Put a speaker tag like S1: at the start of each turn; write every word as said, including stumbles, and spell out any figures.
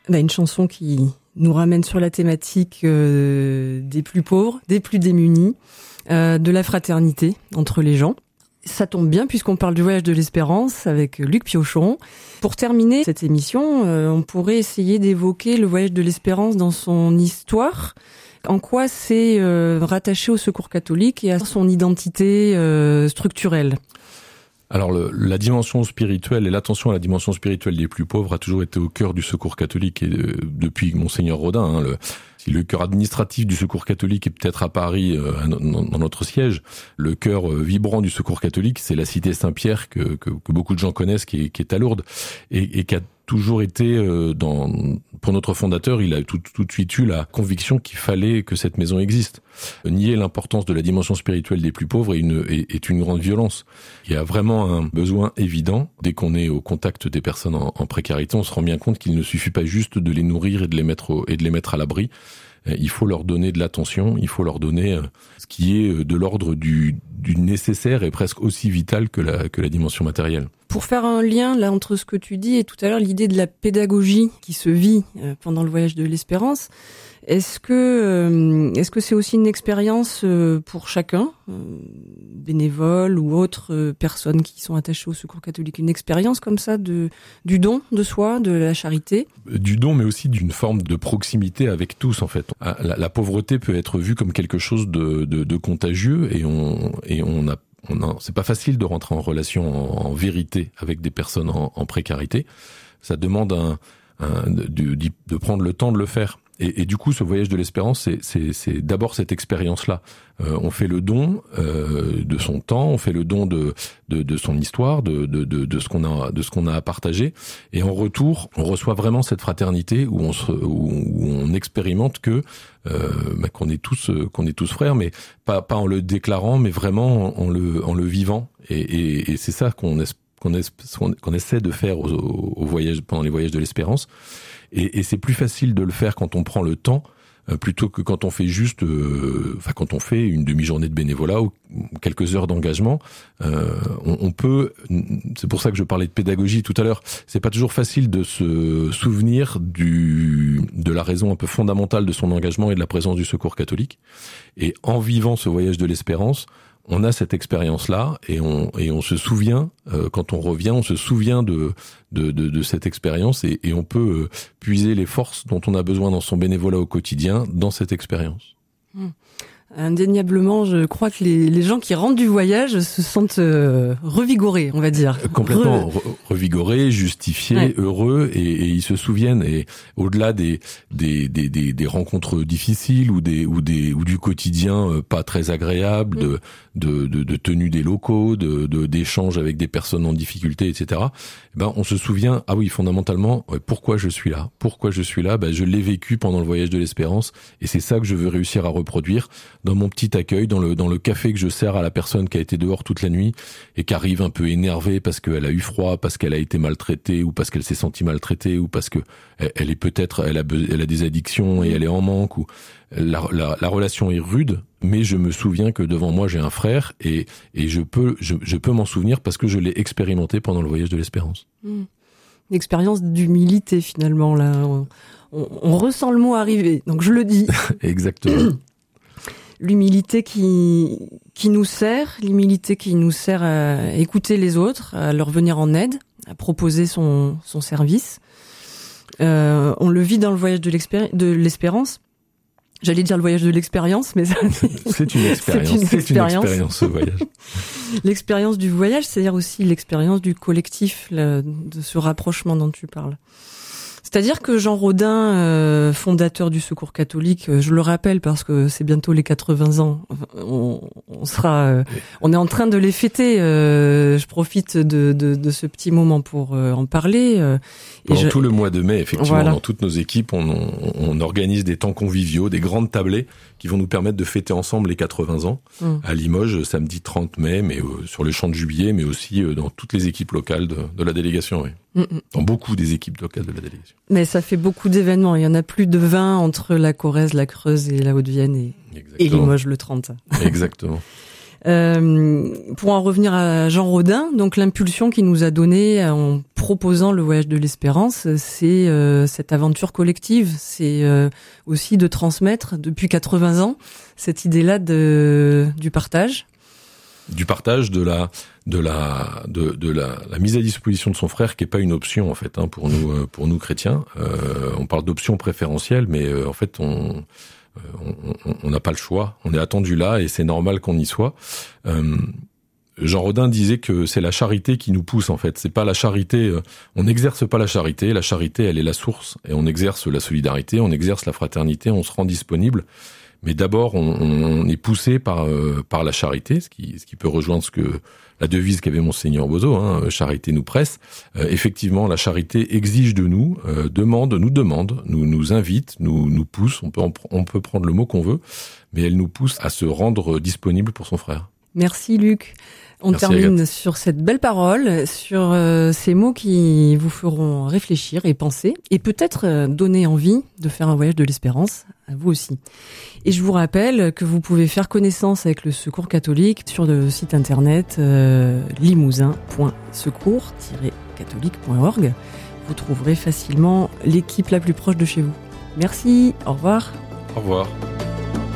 S1: On a une chanson qui nous ramène sur la thématique euh, des plus pauvres, des plus démunis, euh, de la fraternité entre les gens. Ça tombe bien puisqu'on parle du voyage de l'espérance avec Luc Piochon. Pour terminer cette émission, euh, on pourrait essayer d'évoquer le voyage de l'espérance dans son histoire. En quoi c'est euh, rattaché au Secours catholique et à son identité euh, structurelle ?
S2: Alors le, la dimension spirituelle et l'attention à la dimension spirituelle des plus pauvres a toujours été au cœur du Secours catholique et euh, depuis Monseigneur Rodin. Hein, le, si le cœur administratif du Secours catholique est peut-être à Paris, euh, dans, dans notre siège, le cœur euh, vibrant du Secours catholique, c'est la cité Saint-Pierre que, que, que beaucoup de gens connaissent, qui est, qui est à Lourdes et, et qui a toujours été euh, dans pour notre fondateur, il a tout, tout de suite eu la conviction qu'il fallait que cette maison existe. Nier l'importance de la dimension spirituelle des plus pauvres est une, est, est une grande violence. Il y a vraiment un besoin évident. Dès qu'on est au contact des personnes en, en précarité, on se rend bien compte qu'il ne suffit pas juste de les nourrir et de les mettre au, et de les mettre à l'abri. Il faut leur donner de l'attention, il faut leur donner ce qui est de l'ordre du, du nécessaire et presque aussi vital que la, que la dimension matérielle.
S1: Pour faire un lien là entre ce que tu dis et tout à l'heure l'idée de la pédagogie qui se vit pendant le voyage de l'espérance, est-ce que euh, est-ce que c'est aussi une expérience euh, pour chacun, euh, bénévole ou autres euh, personnes qui sont attachées au Secours catholique, une expérience comme ça de du don de soi, de la charité ?
S2: Du don, mais aussi d'une forme de proximité avec tous en fait. La, la pauvreté peut être vue comme quelque chose de, de, de contagieux et on et on a On a, c'est pas facile de rentrer en relation en, en vérité avec des personnes en, en précarité. Ça demande un, un, de, de, de prendre le temps de le faire. Et, et du coup, ce voyage de l'espérance, c'est, c'est, c'est d'abord cette expérience-là. Euh, on fait le don euh, de son temps, on fait le don de, de, de son histoire, de, de, de, de ce qu'on a, de ce qu'on a à partager. Et en retour, on reçoit vraiment cette fraternité où on se, où, où on expérimente que euh, bah, qu'on est tous, qu'on est tous frères, mais pas, pas en le déclarant, mais vraiment en, en le, en le vivant. Et, et, et c'est ça qu'on espère. Qu'on, es, qu'on essaie de faire au, au voyage, pendant les voyages de l'espérance. Et, et c'est plus facile de le faire quand on prend le temps, euh, plutôt que quand on fait juste, euh, enfin quand on fait une demi-journée de bénévolat ou quelques heures d'engagement. Euh, on, on peut, c'est pour ça que je parlais de pédagogie tout à l'heure, c'est pas toujours facile de se souvenir du, de la raison un peu fondamentale de son engagement et de la présence du Secours catholique. Et en vivant ce voyage de l'espérance, on a cette expérience-là et on et on se souvient euh, quand on revient, on se souvient de de de, de cette expérience et, et on peut euh, puiser les forces dont on a besoin dans son bénévolat au quotidien dans cette expérience.
S1: Mmh. Indéniablement, je crois que les, les gens qui rentrent du voyage se sentent euh, revigorés, on va dire.
S2: Complètement Re... revigorés, justifiés, ouais. heureux, et, et ils se souviennent. Et au-delà des des, des des des rencontres difficiles ou des ou des ou du quotidien pas très agréable, mmh. de, de de de tenue des locaux, de de d'échanges avec des personnes en difficulté, et cetera. Ben on se souvient. Ah oui, fondamentalement, ouais, pourquoi je suis là Pourquoi je suis là Ben je l'ai vécu pendant le voyage de l'espérance, et c'est ça que je veux réussir à reproduire dans mon petit accueil, dans le dans le café que je sers à la personne qui a été dehors toute la nuit et qui arrive un peu énervée parce qu'elle a eu froid, parce qu'elle a été maltraitée ou parce qu'elle s'est sentie maltraitée ou parce que elle, elle est peut-être elle a elle a des addictions et elle est en manque ou la, la la relation est rude, mais je me souviens que devant moi j'ai un frère et et je peux je je peux m'en souvenir parce que je l'ai expérimenté pendant le voyage de l'espérance.
S1: Mmh. Une expérience d'humilité finalement là. On, on, on ressent le mot arriver, donc je le dis.
S2: Exactement.
S1: L'humilité qui qui nous sert, l'humilité qui nous sert à écouter les autres, à leur venir en aide, à proposer son son service. Euh, on le vit dans le voyage de, l'expéri- de l'espérance. J'allais dire le voyage de l'expérience, mais ça,
S2: c'est une expérience. C'est une expérience, c'est une expérience ce voyage.
S1: L'expérience du voyage, c'est-à-dire aussi l'expérience du collectif, là, de ce rapprochement dont tu parles. C'est-à-dire que Jean Rodin, euh, fondateur du Secours catholique, euh, je le rappelle parce que c'est bientôt les quatre-vingts ans, on, on sera, euh, on est en train de les fêter. Euh, je profite de, de, de ce petit moment pour euh, en parler. Euh,
S2: et Pendant
S1: je...
S2: tout le mois de mai, effectivement,
S1: voilà.
S2: Dans toutes nos équipes, on, on, on organise des temps conviviaux, des grandes tablées qui vont nous permettre de fêter ensemble les quatre-vingts ans mmh. à Limoges, samedi trente mai, mais euh, sur le champ de Jubilé, mais aussi euh, dans toutes les équipes locales de, de la délégation. Oui. Mmh. Dans beaucoup des équipes locales de la délégation.
S1: Mais ça fait beaucoup d'événements. Il y en a plus de vingt entre la Corrèze, la Creuse et la Haute-Vienne et, et Limoges le trente.
S2: Exactement.
S1: Euh, pour en revenir à Jean Rodin, donc l'impulsion qu'il nous a donnée en proposant le voyage de l'espérance, c'est euh, cette aventure collective. C'est euh, aussi de transmettre depuis quatre-vingts ans cette idée-là de du partage.
S2: Du partage, de la de la de, de la, la mise à disposition de son frère, qui est pas une option en fait hein, pour nous pour nous chrétiens. Euh, on parle d'option préférentielle, mais euh, en fait on on n'a pas le choix. On est attendu là et c'est normal qu'on y soit. Euh, Jean Rodin disait que c'est la charité qui nous pousse en fait. C'est pas la charité. Euh, on n'exerce pas la charité. La charité, elle est la source et on exerce la solidarité, on exerce la fraternité, on se rend disponible. Mais d'abord, on, on est poussé par euh, par la charité, ce qui ce qui peut rejoindre ce que la devise qu'avait Monseigneur Bozo, hein, charité nous presse. Euh, effectivement, la charité exige de nous, euh, demande, nous demande, nous nous invite, nous nous pousse. On peut en, on peut prendre le mot qu'on veut, mais elle nous pousse à se rendre disponible pour son frère.
S1: Merci Luc. On
S2: Merci
S1: termine
S2: Agathe.
S1: sur cette belle parole, sur euh, ces mots qui vous feront réfléchir et penser, et peut-être euh, donner envie de faire un voyage de l'espérance à vous aussi. Et je vous rappelle que vous pouvez faire connaissance avec le Secours catholique sur le site internet euh, limousin point secours tiret catholique point org. Vous trouverez facilement l'équipe la plus proche de chez vous. Merci, au revoir.
S2: Au revoir.